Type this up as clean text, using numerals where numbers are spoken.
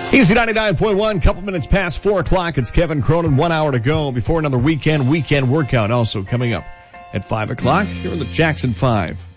Easy 99.1, couple minutes past 4 o'clock. It's Kevin Cronin, 1 hour to go before another weekend workout also coming up at 5 o'clock here in the Jackson 5.